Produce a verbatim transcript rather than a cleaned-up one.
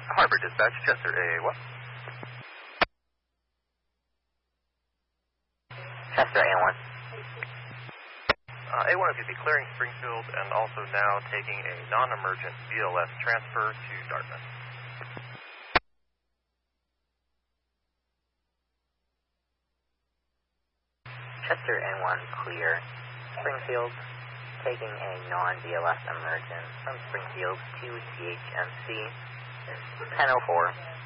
Harbor Dispatch, Chester A one. Chester A one. Uh, A one is going to be clearing Springfield and also now taking a non-emergent V L S transfer to Dartmouth. Chester A one clear. Springfield taking a non-V L S emergent from Springfield to T H M C ten oh four.